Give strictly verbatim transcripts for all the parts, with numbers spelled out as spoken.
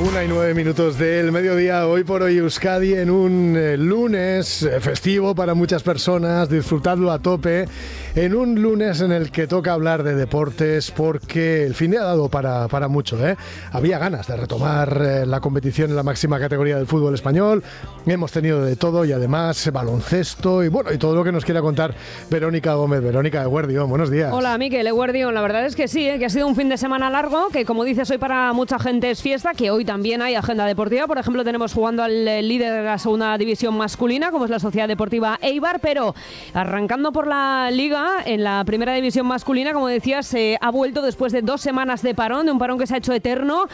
Una y nueve minutos del mediodía, hoy por hoy Euskadi en un eh, lunes eh, festivo para muchas personas, disfrutadlo a tope, en un lunes en el que toca hablar de deportes porque el fin de ha dado para, para mucho, ¿eh? Había ganas de retomar eh, la competición en la máxima categoría del fútbol español, hemos tenido de todo y además baloncesto y bueno, y todo lo que nos quiera contar Verónica Gómez. Verónica, Eguerdión, buenos días. Hola Miquel, Eguerdión, la verdad es que sí, ¿eh? Que ha sido un fin de semana largo, que como dices hoy para mucha gente es fiesta, que hoy también hay agenda deportiva. Por ejemplo, tenemos jugando al líder de la segunda división masculina, como es la Sociedad Deportiva Eibar, pero arrancando por la Liga, en la primera división masculina, como decías, eh, ha vuelto después de dos semanas de parón, de un parón que se ha hecho eterno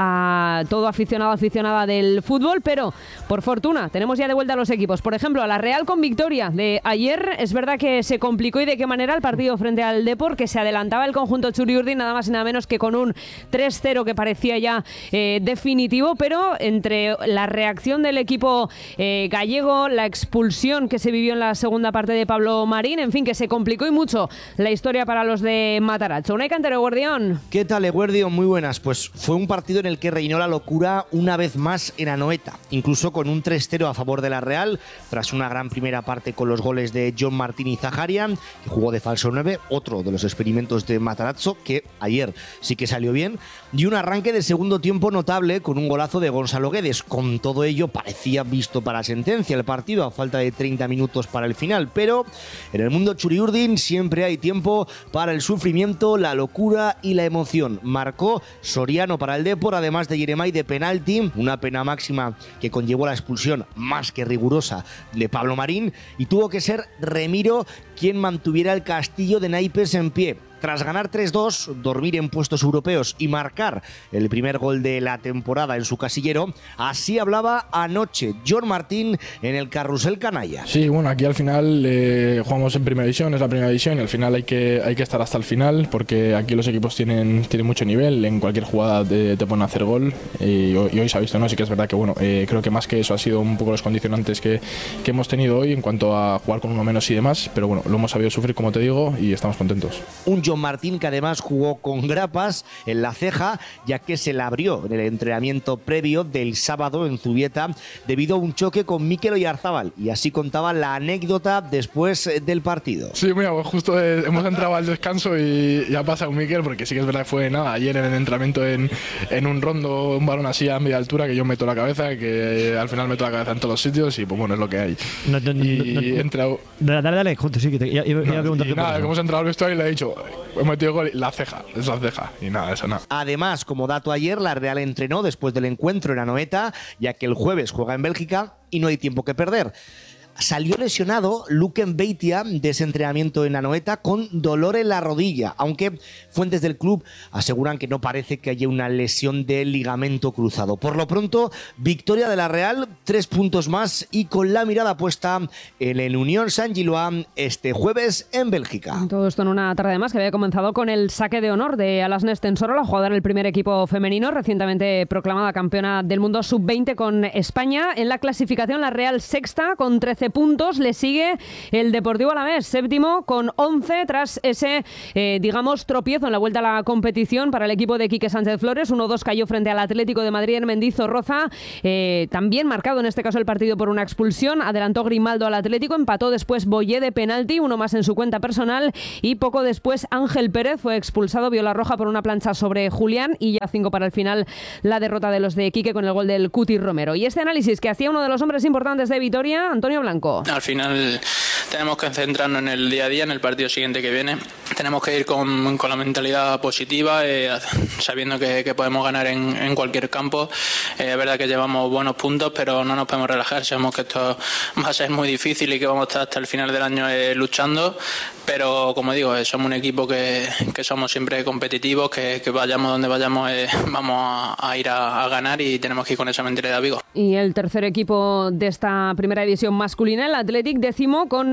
a todo aficionado, aficionada del fútbol, pero por fortuna tenemos ya de vuelta a los equipos. Por ejemplo, a la Real con victoria de ayer, es verdad que se complicó y de qué manera el partido frente al Depor, que se adelantaba el conjunto Txuri-Urdin, nada más y nada menos que con un tres cero que parecía ya eh, definitivo, pero entre la reacción del equipo eh, gallego, la expulsión que se vivió en la segunda parte de Pablo Marín, en fin, que se complicó y mucho la historia para los de Matarazzo. Unai Cantero, Eguerdión. ¿Qué tal, Eguerdión? Muy buenas. Pues fue un partido en el que reinó la locura una vez más en Anoeta, incluso con un tres cero a favor de la Real, tras una gran primera parte con los goles de John Martín y Zaharian, que jugó de falso nueve, otro de los experimentos de Matarazzo, que ayer sí que salió bien, y un arranque de segundo tiempo notable con un golazo de Gonzalo Guedes. Con todo ello parecía visto para sentencia el partido a falta de treinta minutos para el final, pero en el mundo Txuri-Urdin siempre hay tiempo para el sufrimiento, la locura y la emoción. Marcó Soriano para el Depor, además de Yeremay de penalti, una pena máxima que conllevó la expulsión más que rigurosa de Pablo Marín, y tuvo que ser Remiro quien mantuviera el castillo de naipes en pie. Tras ganar tres dos, dormir en puestos europeos y marcar el primer gol de la temporada en su casillero, así hablaba anoche John Martín en el Carrusel Canalla. Sí, bueno, aquí al final eh, jugamos en primera división, es la primera división y al final hay que, hay que estar hasta el final porque aquí los equipos tienen, tienen mucho nivel, en cualquier jugada te, te ponen a hacer gol y, y hoy se ha visto, ¿no? Sí que es verdad que bueno, eh, creo que más que eso ha sido un poco los condicionantes que, que hemos tenido hoy en cuanto a jugar con uno menos y demás, pero bueno, lo hemos sabido sufrir como te digo y estamos contentos. Un John Martín que además jugó con grapas en la ceja, ya que se la abrió en el entrenamiento previo del sábado en Zubieta debido a un choque con Mikel Oyarzábal, y así contaba la anécdota después del partido. Sí, mira, pues justo eh, hemos entrado al descanso y ya pasa un Mikel, porque sí que es verdad que fue nada, ayer en el entrenamiento en, en un rondo, un balón así a media altura que yo meto la cabeza, que eh, al final meto la cabeza en todos los sitios y pues bueno, es lo que hay. No, no, y no, no, he entrado... Dale, dale, dale, junto, sí, que te, iba, iba no, a preguntarte y nada, que hemos entrado al vestuario y le he dicho, hemos metido gol, la ceja, es la ceja, y nada, eso nada. Además, como dato ayer, la Real entrenó después del encuentro en Anoeta, ya que el jueves juega en Bélgica y no hay tiempo que perder. Salió lesionado Luken Beitia de ese entrenamiento en Anoeta con dolor en la rodilla, aunque fuentes del club aseguran que no parece que haya una lesión del ligamento cruzado. Por lo pronto, victoria de la Real, tres puntos más y con la mirada puesta en el Unión Saint-Gillois este jueves en Bélgica. Todo esto en una tarde más que había comenzado con el saque de honor de Alasnes Tensoro, jugadora del primer equipo femenino, recientemente proclamada campeona del mundo sub veinte con España. En la clasificación, la Real sexta con trece puntos, le sigue el Deportivo Alavés, séptimo con once tras ese, eh, digamos, tropiezo en la vuelta a la competición para el equipo de Quique Sánchez Flores. uno dos cayó frente al Atlético de Madrid en Mendizorroza, eh, también marcado en este caso el partido por una expulsión. Adelantó Grimaldo al Atlético, empató después Boyé de penalti, uno más en su cuenta personal, y poco después Ángel Pérez fue expulsado, vio la roja por una plancha sobre Julián, y ya cinco para el final la derrota de los de Quique con el gol del Cuti Romero. Y este análisis que hacía uno de los hombres importantes de Vitoria, Antonio Blanco. Al final tenemos que centrarnos en el día a día, en el partido siguiente que viene. Tenemos que ir con, con la mentalidad positiva, eh, sabiendo que, que podemos ganar en, en cualquier campo. Eh, es verdad que llevamos buenos puntos, pero no nos podemos relajar. Sabemos que esto va a ser muy difícil y que vamos a estar hasta el final del año eh, luchando. Pero como digo, eh, somos un equipo que, que somos siempre competitivos, que, que vayamos donde vayamos eh, vamos a, a ir a, a ganar, y tenemos que ir con esa mentalidad, Vigo. Y el tercer equipo de esta primera división masculina, el Athletic, décimo con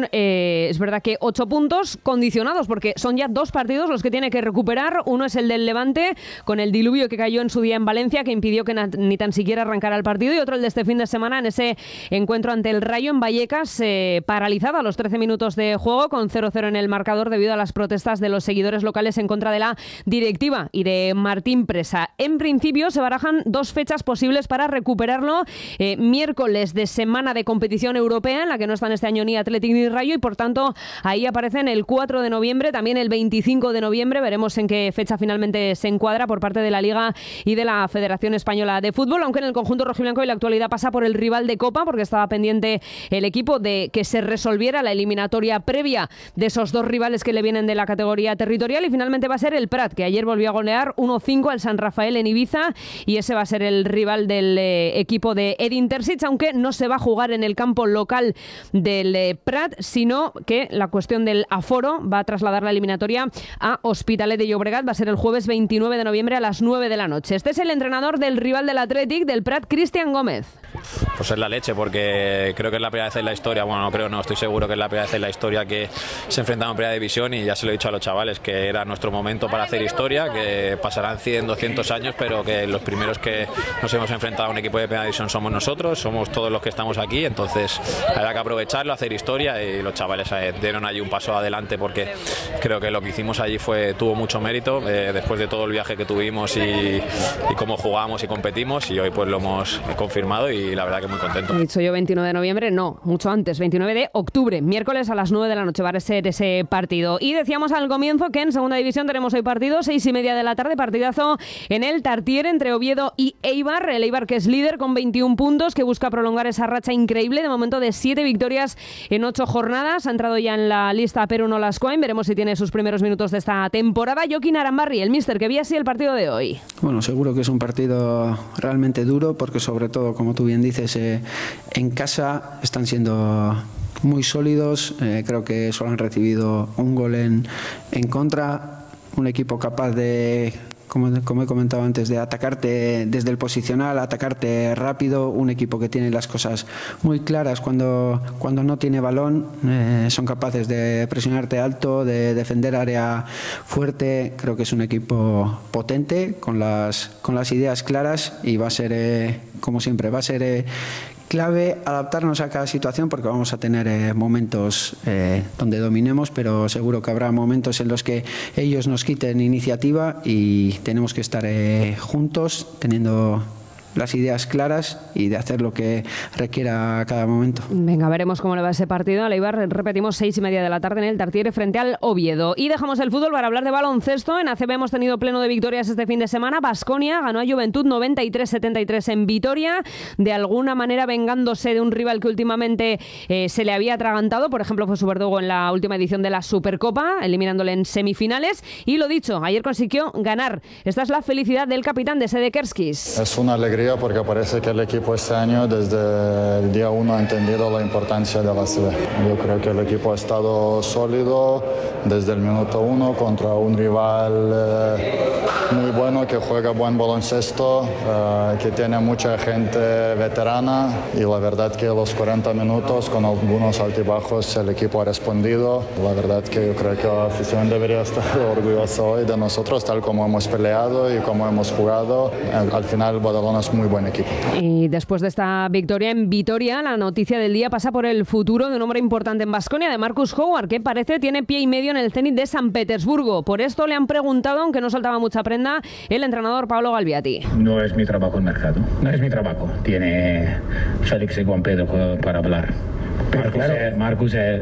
con, eh, es verdad que ocho puntos condicionados, porque son ya dos partidos los que tiene que recuperar. Uno es el del Levante, con el diluvio que cayó en su día en Valencia, que impidió que na- ni tan siquiera arrancara el partido, y otro el de este fin de semana en ese encuentro ante el Rayo en Vallecas, eh, paralizado a los trece minutos de juego, con cero cero en el marcador debido a las protestas de los seguidores locales en contra de la directiva y de Martín Presa. En principio se barajan dos fechas posibles para recuperarlo. Eh, miércoles de semana de competición europea, en la que no están este año ni Athletic ni Rayo, y por tanto ahí aparecen el cuatro de noviembre, también el veinticinco de noviembre. Veremos en qué fecha finalmente se encuadra por parte de la Liga y de la Federación Española de Fútbol, aunque en el conjunto rojiblanco y la actualidad pasa por el rival de Copa, porque estaba pendiente el equipo de que se resolviera la eliminatoria previa de esos dos rivales que le vienen de la categoría territorial, y finalmente va a ser el Prat, que ayer volvió a golear uno cinco al San Rafael en Ibiza, y ese va a ser el rival del eh, equipo de Edin Terzic, aunque no se va a jugar en el campo local del eh, Prat, sino que la cuestión del aforo va a trasladar la eliminatoria a Hospitalet de Llobregat. Va a ser el jueves veintinueve de noviembre a las nueve de la noche. Este es el entrenador del rival del Athletic, del Prat, Cristian Gómez. Pues es la leche, porque creo que es la primera vez en la historia, bueno, no creo, no, estoy seguro que es la primera vez en la historia que se enfrentaban en primera división, y ya se lo he dicho a los chavales, que era nuestro momento para hacer historia, que pasarán cien, doscientos años, pero que los primeros que nos hemos enfrentado a un equipo de primera división somos nosotros, somos todos los que estamos aquí, entonces habrá que aprovecharlo, hacer historia, y los chavales eh, dieron allí un paso adelante, porque creo que lo que hicimos allí fue tuvo mucho mérito, eh, después de todo el viaje que tuvimos y, y cómo jugamos y competimos, y hoy pues lo hemos confirmado, y la verdad que muy contento. He dicho yo veintinueve de noviembre, no, mucho antes, veintinueve de octubre, miércoles a las nueve de la noche va a ser ese partido. Y decíamos al comienzo que en segunda división tenemos hoy partido, seis y media de la tarde, partidazo en el Tartiere entre Oviedo y Eibar. El Eibar, que es líder con veintiún puntos, que busca prolongar esa racha increíble de momento de siete victorias en ocho jornadas. Ha entrado ya en la lista Perú Nolascoain, veremos si tiene sus primeros minutos de esta temporada. Joaquín Arambarri, el míster, que vía así el partido de hoy. Bueno, seguro que es un partido realmente duro, porque sobre todo, como tú bien dices, eh, en casa están siendo muy sólidos. Eh, creo que solo han recibido un gol en, en contra. Un equipo capaz de, como, como he comentado antes, de atacarte desde el posicional, atacarte rápido. Un equipo que tiene las cosas muy claras cuando, cuando no tiene balón. Eh, son capaces de presionarte alto, de defender área fuerte. Creo que es un equipo potente, con las, con las ideas claras, y va a ser, eh, como siempre, va a ser eh, clave adaptarnos a cada situación, porque vamos a tener eh, momentos eh, donde dominemos, pero seguro que habrá momentos en los que ellos nos quiten iniciativa, y tenemos que estar eh, juntos, teniendo las ideas claras y de hacer lo que requiera cada momento. Venga, veremos cómo le va ese partido. Al Eibar, repetimos, seis y media de la tarde en el Tartiere frente al Oviedo. Y dejamos el fútbol para hablar de baloncesto. En A C B hemos tenido pleno de victorias este fin de semana. Baskonia ganó a Juventud noventa y tres setenta y tres en Vitoria, de alguna manera vengándose de un rival que últimamente eh, se le había atragantado. Por ejemplo, fue su verdugo en la última edición de la Supercopa, eliminándole en semifinales. Y lo dicho, ayer consiguió ganar. Esta es la felicidad del capitán de Sede Kerskis. Es una alegría, porque parece que el equipo este año desde el día uno ha entendido la importancia de la A C B. Yo creo que el equipo ha estado sólido desde el minuto uno contra un rival eh, muy bueno, que juega buen baloncesto, eh, que tiene mucha gente veterana, y la verdad que los cuarenta minutos con algunos altibajos el equipo ha respondido. La verdad que yo creo que la afición debería estar orgullosa hoy de nosotros, tal como hemos peleado y como hemos jugado. Al final Badalona es muy buen equipo. Y después de esta victoria en Vitoria, la noticia del día pasa por el futuro de un hombre importante en Baskonia, de Marcus Howard, que parece tiene pie y medio en el Zenit de San Petersburgo. Por esto le han preguntado, aunque no soltaba mucha prenda, el entrenador Pablo Galviati. No es mi trabajo el mercado, no es mi trabajo. Tiene Félix y Juan Pedro para hablar. Marcus, claro. es, Marcus es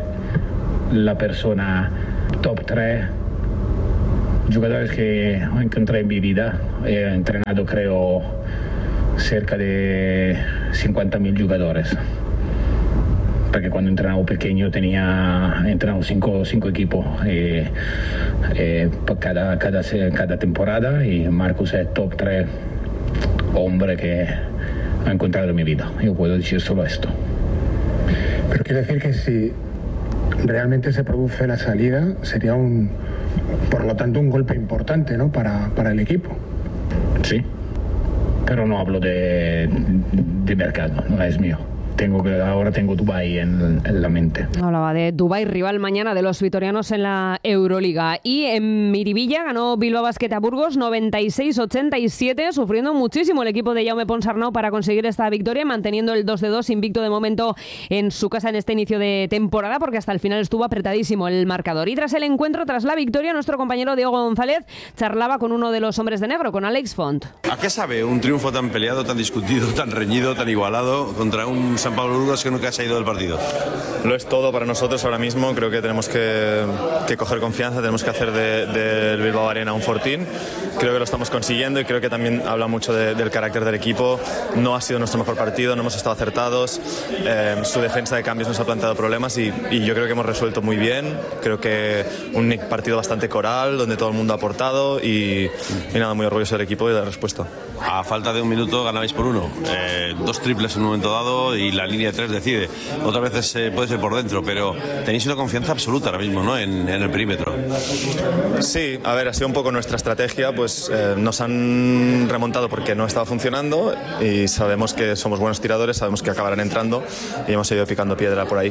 la persona top tres jugadores que encontré en mi vida. He entrenado, creo, cerca de cincuenta mil jugadores, porque cuando entrenaba pequeño tenía entrenado cinco, cinco equipos eh, eh, cada, cada, cada temporada, y Marcus es top tres hombre que ha encontrado en mi vida. Yo puedo decir solo esto. Pero quiere decir que si realmente se produce la salida, sería un, por lo tanto, un golpe importante, ¿no?, para, para el equipo. Sí, pero no hablo de, de mercado, no es mío. tengo que, ahora tengo Dubái en, en la mente. Hablaba de Dubái, rival mañana de los vitorianos en la Euroliga. Y en Miribilla ganó Bilbao Basket a Burgos noventa y seis a ochenta y siete, sufriendo muchísimo el equipo de Jaume Ponsarnau para conseguir esta victoria, manteniendo el dos de dos invicto de momento en su casa en este inicio de temporada, porque hasta el final estuvo apretadísimo el marcador. Y tras el encuentro, tras la victoria, nuestro compañero Diego González charlaba con uno de los hombres de negro, con Alex Font. ¿A qué sabe un triunfo tan peleado, tan discutido, tan reñido, tan igualado contra un San Pablo Burgos que nunca se ha ido del partido? Lo es todo para nosotros ahora mismo. Creo que tenemos que, que coger confianza, tenemos que hacer del de, de Bilbao Arena un fortín. Creo que lo estamos consiguiendo y creo que también habla mucho de, del carácter del equipo. No ha sido nuestro mejor partido, no hemos estado acertados. Eh, su defensa de cambios nos ha planteado problemas y, y yo creo que hemos resuelto muy bien. Creo que un partido bastante coral, donde todo el mundo ha aportado y, y nada, muy orgulloso del equipo y de la respuesta. A falta de un minuto ganabais por uno. Eh, dos triples en un momento dado y la línea de tres decide. Otras veces eh, puede ser por dentro, pero tenéis una confianza absoluta ahora mismo, ¿no? En, en el perímetro. Sí, a ver, ha sido un poco nuestra estrategia. Pues eh, nos han remontado porque no estaba funcionando y sabemos que somos buenos tiradores, sabemos que acabarán entrando y hemos ido picando piedra por ahí.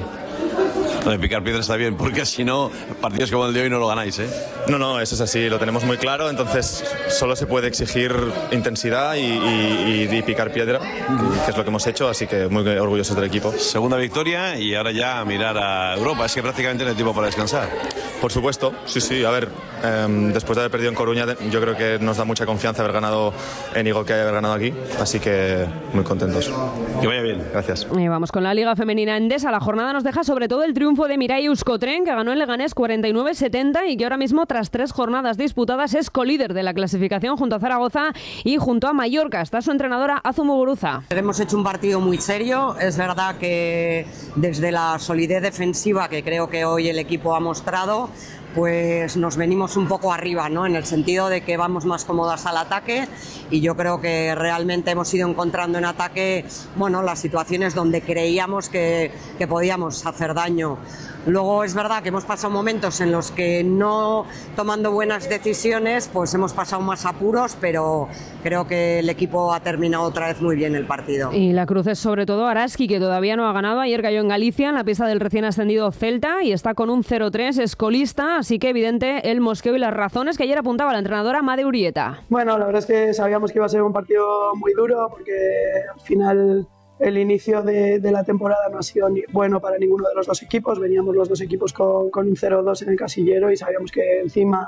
Lo de picar piedra está bien, porque si no, partidos como el de hoy no lo ganáis, ¿eh? No, no, eso es así, lo tenemos muy claro, entonces solo se puede exigir intensidad y, y, y, y picar piedra, que es lo que hemos hecho, así que muy orgullosos del equipo. Segunda victoria y ahora ya a mirar a Europa, es que prácticamente no hay tiempo para descansar. Por supuesto, sí, sí, a ver, eh, después de haber perdido en Coruña, yo creo que nos da mucha confianza haber ganado en Igo que haber ganado aquí, así que muy contentos. Que vaya bien. Gracias. Y vamos con la Liga Femenina Endesa. La jornada nos deja sobre todo el triunfo de Mirai Euskotren, que ganó en Leganés cuarenta y nueve a setenta y que ahora mismo, tras tres jornadas disputadas, es colíder de la clasificación junto a Zaragoza y junto a Mallorca. Está su entrenadora Azu Muguruza. Hemos hecho un partido muy serio. Es verdad que desde la solidez defensiva que creo que hoy el equipo ha mostrado, pues nos venimos un poco arriba, ¿no? En el sentido de que vamos más cómodas al ataque y yo creo que realmente hemos ido encontrando en ataque, bueno, las situaciones donde creíamos que, que podíamos hacer daño. Luego es verdad que hemos pasado momentos en los que no tomando buenas decisiones, pues hemos pasado más apuros, pero creo que el equipo ha terminado otra vez muy bien el partido. Y la cruz es sobre todo Araski, que todavía no ha ganado. Ayer cayó en Galicia en la pista del recién ascendido Celta y está con un cero tres, es colista, así que evidente el mosqueo y las razones que ayer apuntaba la entrenadora Made Urieta. Bueno, la verdad es que sabíamos que iba a ser un partido muy duro porque al final el inicio de, de la temporada no ha sido ni bueno para ninguno de los dos equipos. Veníamos los dos equipos con, con un cero dos en el casillero y sabíamos que encima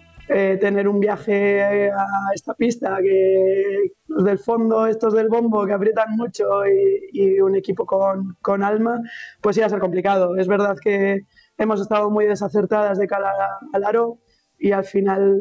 eh, tener un viaje a esta pista, que los del fondo, estos del bombo, que aprietan mucho y, y un equipo con, con alma, pues iba a ser complicado. Es verdad que hemos estado muy desacertadas de cara al aro y al final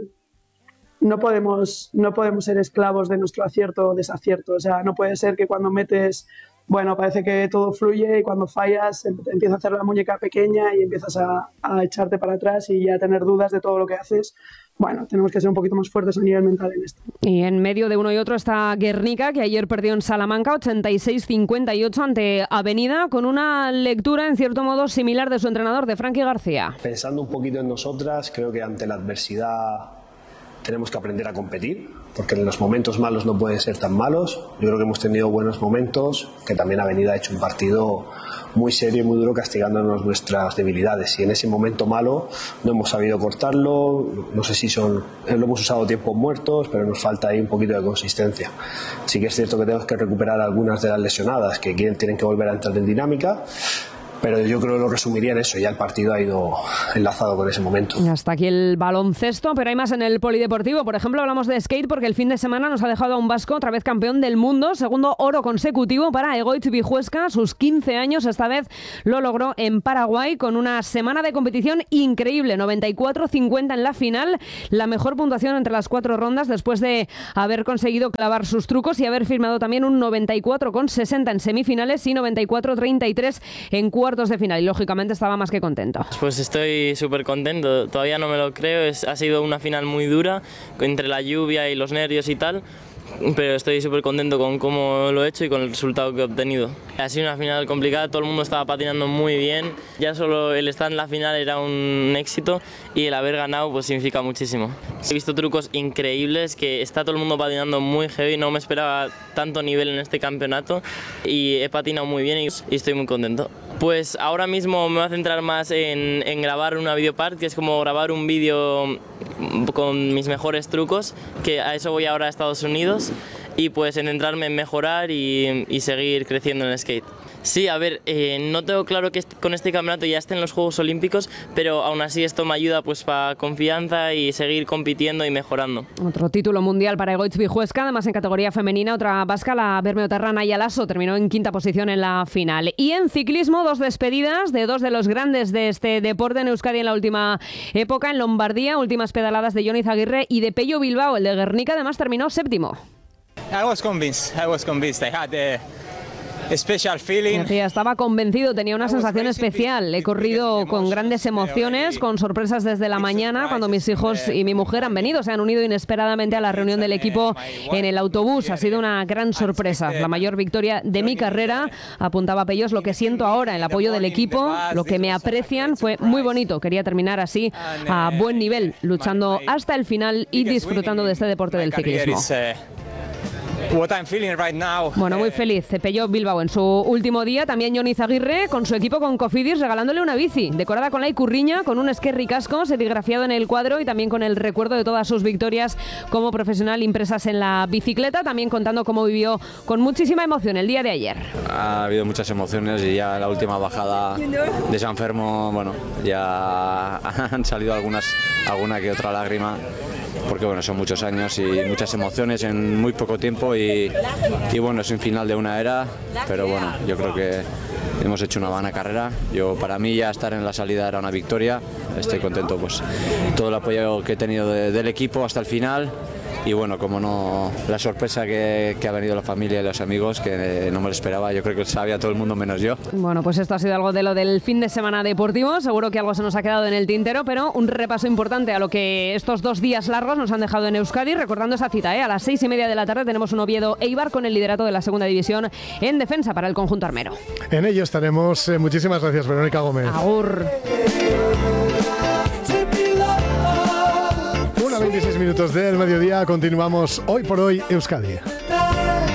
no podemos, no podemos ser esclavos de nuestro acierto o desacierto. O sea, no puede ser que cuando metes, bueno, parece que todo fluye y cuando fallas empieza a hacer la muñeca pequeña y empiezas a, a echarte para atrás y ya tener dudas de todo lo que haces. Bueno, tenemos que ser un poquito más fuertes a nivel mental en esto. Y en medio de uno y otro está Guernica, que ayer perdió en Salamanca ochenta y seis a cincuenta y ocho ante Avenida, con una lectura en cierto modo similar de su entrenador, de Frankie García. Pensando un poquito en nosotras, creo que ante la adversidad tenemos que aprender a competir, porque en los momentos malos no pueden ser tan malos. Yo creo que hemos tenido buenos momentos, que también Avenida ha hecho un partido muy serio y muy duro castigándonos nuestras debilidades, y en ese momento malo no hemos sabido cortarlo. No sé si son, lo hemos usado tiempos muertos, pero nos falta ahí un poquito de consistencia. Sí que es cierto que tenemos que recuperar algunas de las lesionadas que quieren, tienen que volver a entrar en dinámica, pero yo creo que lo resumiría en eso. Ya el partido ha ido enlazado con ese momento. Hasta aquí el baloncesto, pero hay más en el polideportivo. Por ejemplo, hablamos de skate porque el fin de semana nos ha dejado a un vasco otra vez campeón del mundo. Segundo oro consecutivo para Egoitz Bijuesca. Sus quince años, esta vez lo logró en Paraguay con una semana de competición increíble. noventa y cuatro a cincuenta en la final. La mejor puntuación entre las cuatro rondas después de haber conseguido clavar sus trucos y haber firmado también un noventa y cuatro con sesenta en semifinales y noventa y cuatro a treinta y tres en cuartos de final, y lógicamente estaba más que contento. Pues estoy súper contento, todavía no me lo creo. Es, ha sido una final muy dura entre la lluvia y los nervios y tal, pero estoy súper contento con cómo lo he hecho y con el resultado que he obtenido. Ha sido una final complicada, todo el mundo estaba patinando muy bien, ya solo el estar en la final era un éxito y el haber ganado pues significa muchísimo. He visto trucos increíbles, que está todo el mundo patinando muy heavy, no me esperaba tanto nivel en este campeonato y he patinado muy bien y, y estoy muy contento. Pues ahora mismo me voy a centrar más en, en grabar una videopart, que es como grabar un vídeo con mis mejores trucos, que a eso voy ahora a Estados Unidos, y pues en centrarme en mejorar y, y seguir creciendo en el skate. Sí, a ver, eh, no tengo claro que con este campeonato ya esté en los Juegos Olímpicos, pero aún así esto me ayuda pues para confianza y seguir compitiendo y mejorando. Otro título mundial para Egoitz Vijuesca, además en categoría femenina, otra vasca, la bermeotarra Naya Lasso, terminó en quinta posición en la final. Y en ciclismo, dos despedidas de dos de los grandes de este deporte en Euskadi en la última época. En Lombardía, últimas pedaladas de Jon Izaguirre y de Pello Bilbao, el de Guernica, además terminó séptimo. I was convinced, I was convinced. I had a special feeling. Mejía estaba convencido, tenía una sensación especial. He corrido con grandes emociones, con sorpresas desde la mañana, cuando mis hijos y mi mujer han venido, se han unido inesperadamente a la reunión del equipo en el autobús. Ha sido una gran sorpresa, la mayor victoria de mi carrera. Apuntaba Pellos, lo que siento ahora, el apoyo del equipo, lo que me aprecian, fue muy bonito. Quería terminar así a buen nivel, luchando hasta el final y disfrutando de este deporte del ciclismo. What I'm feeling right now. Bueno, muy feliz. Pello Bilbao en su último día. También Jon Izaguirre con su equipo, con Cofidis, regalándole una bici decorada con la icurriña, con un esquerri casco serigrafiado en el cuadro y también con el recuerdo de todas sus victorias como profesional impresas en la bicicleta. También contando cómo vivió con muchísima emoción el día de ayer. Ha habido muchas emociones y ya en la última bajada de San Fermo, bueno, ya han salido algunas, alguna que otra lágrima, porque bueno, son muchos años y muchas emociones en muy poco tiempo y, y bueno, es un final de una era, pero bueno, yo creo que hemos hecho una buena carrera. Yo, para mí, ya estar en la salida era una victoria. Estoy contento, pues todo el apoyo que he tenido de, del equipo hasta el final. Y bueno, como no, la sorpresa que, que ha venido la familia y los amigos, que no me lo esperaba. Yo creo que lo sabía todo el mundo menos yo. Bueno, pues esto ha sido algo de lo del fin de semana deportivo. Seguro que algo se nos ha quedado en el tintero, pero un repaso importante a lo que estos dos días largos nos han dejado en Euskadi. Recordando esa cita, ¿eh? A las seis y media de la tarde tenemos un Oviedo Eibar con el liderato de la segunda división en defensa para el conjunto armero. En ello estaremos. Eh, muchísimas gracias, Verónica Gómez. Agur. Una veintiséis minutos del mediodía, continuamos Hoy por Hoy Euskadi.